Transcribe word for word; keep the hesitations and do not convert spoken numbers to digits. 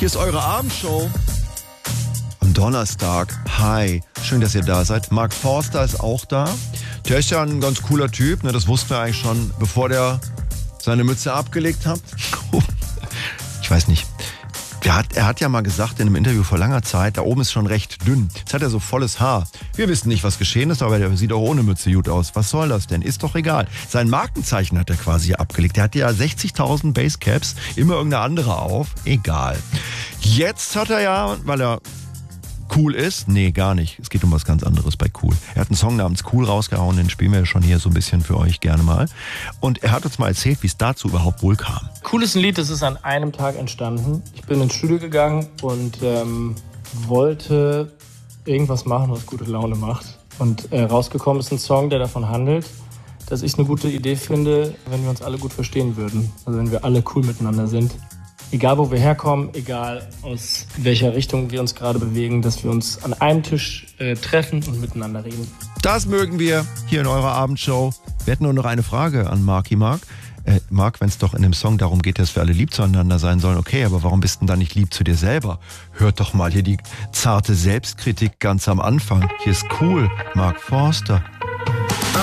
Hier ist eure Abendshow. Am Donnerstag. Hi, schön, dass ihr da seid. Mark Forster ist auch da. Der ist ja ein ganz cooler Typ, ne? Das wussten wir eigentlich schon, bevor der seine Mütze abgelegt hat. Ich weiß nicht. Er hat, er hat ja mal gesagt in einem Interview vor langer Zeit, da oben ist schon recht dünn. Jetzt hat er so volles Haar. Wir wissen nicht, was geschehen ist, aber der sieht auch ohne Mütze gut aus. Was soll das denn? Ist doch egal. Sein Markenzeichen hat er quasi abgelegt. Er hatte ja sechzigtausend Basecaps, immer irgendeine andere auf. Egal. Jetzt hat er ja, weil er cool ist, nee, gar nicht. Es geht um was ganz anderes bei Cool. Er hat einen Song namens Cool rausgehauen, den spielen wir schon hier so ein bisschen für euch gerne mal. Und er hat uns mal erzählt, wie es dazu überhaupt wohl kam. Cool ist ein Lied, das ist an einem Tag entstanden. Ich bin ins Studio gegangen und ähm, wollte irgendwas machen, was gute Laune macht. Und äh, rausgekommen ist ein Song, der davon handelt, dass ich eine gute Idee finde, wenn wir uns alle gut verstehen würden. Also wenn wir alle cool miteinander sind. Egal, wo wir herkommen, egal aus welcher Richtung wir uns gerade bewegen, dass wir uns an einem Tisch äh, treffen und miteinander reden. Das mögen wir hier in eurer Abendshow. Wir hätten nur noch eine Frage an Marky Mark. Äh, Mark, wenn es doch in dem Song darum geht, dass wir alle lieb zueinander sein sollen, okay, aber warum bist du denn da nicht lieb zu dir selber? Hört doch mal hier die zarte Selbstkritik ganz am Anfang. Hier ist Cool, Mark Forster.